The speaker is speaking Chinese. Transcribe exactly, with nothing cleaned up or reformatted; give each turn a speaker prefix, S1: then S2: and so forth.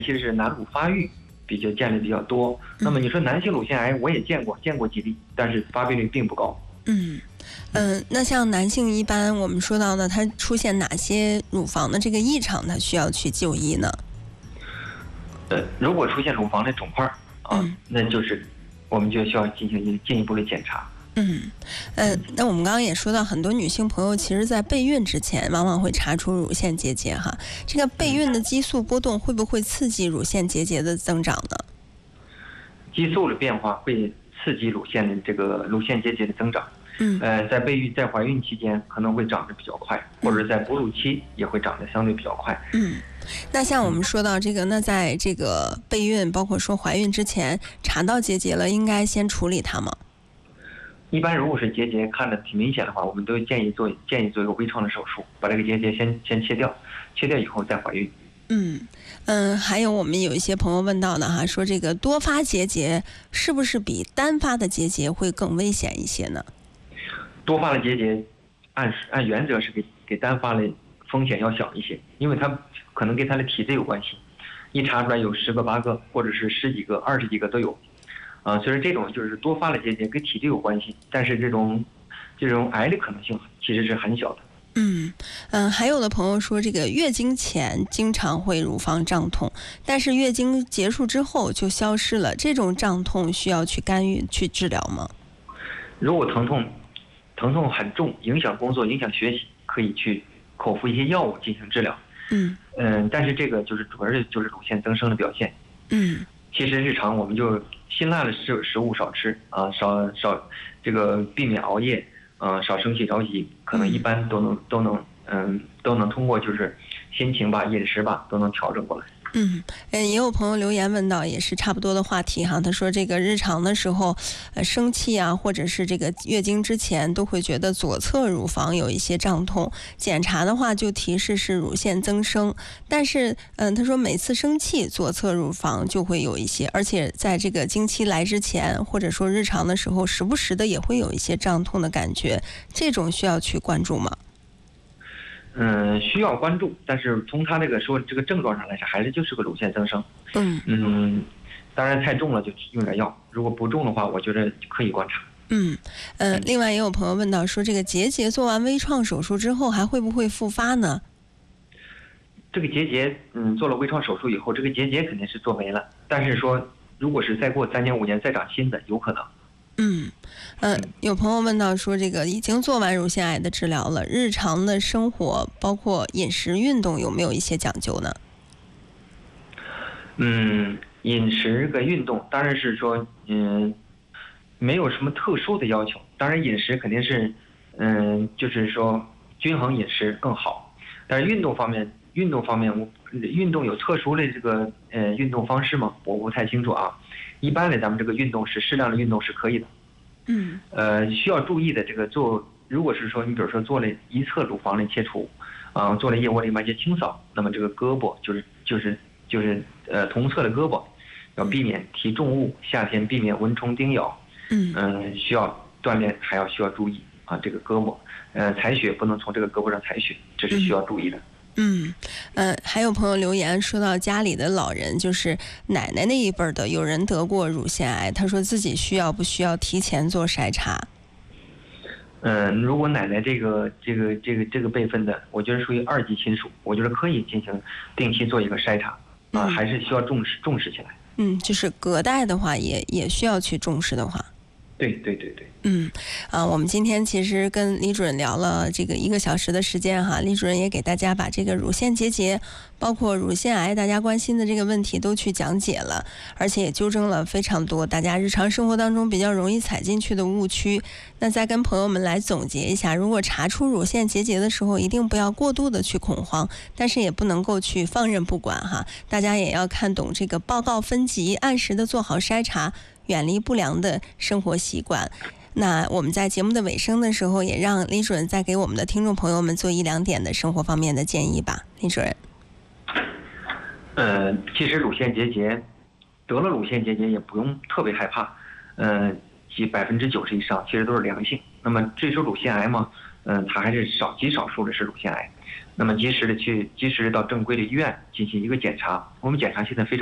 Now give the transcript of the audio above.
S1: 其实是男乳发育比较见的比较多。那么你说男性乳腺癌，我也见过，见过几例，但是发病率并不高。
S2: 嗯嗯、呃，那像男性一般我们说到呢，他出现哪些乳房的这个异常，他需要去就医呢？
S1: 呃，如果出现乳房的肿块啊、嗯，那就是我们就需要进行进一步的检查。
S2: 嗯，呃，那我们刚刚也说到，很多女性朋友其实在备孕之前往往会查出乳腺结节哈。这个备孕的激素波动会不会刺激乳腺结节的增长呢？
S1: 激素的变化会刺激乳腺的这个乳腺结节的增长。嗯，呃，在备孕在怀孕期间可能会长得比较快，或者在哺乳期也会长得相对比较快。
S2: 嗯，那像我们说到这个，那在这个备孕，包括说怀孕之前查到结节了，应该先处理它吗？
S1: 一般如果是结节看着挺明显的话，我们都建议做建议做一个微创的手术，把这个结节先先切掉，切掉以后再怀孕。
S2: 嗯嗯，还有我们有一些朋友问到的哈，说这个多发结节是不是比单发的结节会更危险一些呢？
S1: 多发的结节，按按原则是给给单发的风险要小一些，因为它可能跟它的体质有关系，一查出来有十个八个，或者是十几个、二十几个都有。啊，所以说这种就是多发的结节跟体质有关系，但是这种这种癌的可能性其实是很小的。
S2: 嗯嗯，还有的朋友说，这个月经前经常会乳房胀痛，但是月经结束之后就消失了，这种胀痛需要去干预去治疗吗？
S1: 如果疼痛疼痛很重，影响工作、影响学习，可以去口服一些药物进行治疗。嗯嗯，但是这个就是主要是就是乳腺增生的表现。嗯，其实日常我们就辛辣的食食物少吃啊，少少这个避免熬夜，啊，少生气着急，可能一般都能都能嗯都能通过就是心情吧、饮食吧都能调整过来。
S2: 嗯，也有朋友留言问到，也是差不多的话题哈。他说这个日常的时候，呃，生气啊，或者是这个月经之前，都会觉得左侧乳房有一些胀痛，检查的话就提示是乳腺增生。但是，嗯，他说每次生气，左侧乳房就会有一些，而且在这个经期来之前，或者说日常的时候，时不时的也会有一些胀痛的感觉，这种需要去关注吗？
S1: 嗯，需要关注，但是从他这个说这个症状上来说，还是就是个乳腺增生。嗯嗯，当然太重了就用点药，如果不重的话，我觉得可以观察。
S2: 嗯呃，另外也有朋友问到说，这个结节做完微创手术之后还会不会复发呢？
S1: 这个结节，嗯，做了微创手术以后，这个结节肯定是做没了，但是说如果是再过三年五年再长新的，有可能。
S2: 嗯，呃，有朋友问到说，这个已经做完乳腺癌的治疗了，日常的生活包括饮食、运动有没有一些讲究呢？
S1: 嗯，饮食跟运动当然是说，嗯，没有什么特殊的要求。当然饮食肯定是，嗯，就是说均衡饮食更好。但是运动方面，运动方面，我运动有特殊的这个呃运动方式吗？我不太清楚啊。一般的，咱们这个运动是适量的运动是可以的。嗯。呃，需要注意的这个做，如果是说你比如说做了一侧乳房的切除，啊、呃，做了腋窝淋巴结清扫，那么这个胳膊就是就是就是呃同侧的胳膊，要避免提重物，夏天避免蚊虫叮咬。嗯。呃，需要锻炼，还要需要注意啊，这个胳膊，呃，采血不能从这个胳膊上采血，这是需要注意的。
S2: 嗯，呃，还有朋友留言说到家里的老人，就是奶奶那一辈的，有人得过乳腺癌，他说自己需要不需要提前做筛查？
S1: 嗯，如果奶奶这个这个这个这个辈分的，我觉得属于二级亲属，我觉得可以进行定期做一个筛查啊，还是需要重视重视起来。
S2: 嗯，就是隔代的话也，也也需要去重视的话。
S1: 对对对对。
S2: 嗯，啊，我们今天其实跟李主任聊了这个一个小时的时间哈，李主任也给大家把这个乳腺结节，包括乳腺癌大家关心的这个问题都去讲解了，而且也纠正了非常多大家日常生活当中比较容易踩进去的误区。那再跟朋友们来总结一下，如果查出乳腺结节的时候，一定不要过度的去恐慌，但是也不能够去放任不管哈，大家也要看懂这个报告分级，按时的做好筛查，远离不良的生活习惯。那我们在节目的尾声的时候，也让李主任再给我们的听众朋友们做一两点的生活方面的建议吧，李主任。
S1: 呃，其实乳腺结节，得了乳腺结节也不用特别害怕，呃，其百分之九十以上其实都是良性。那么至于说乳腺癌嘛， 嗯，它还是少极少数的是乳腺癌。那么及时的去及时的到正规的医院进行一个检查，我们检查现在非常。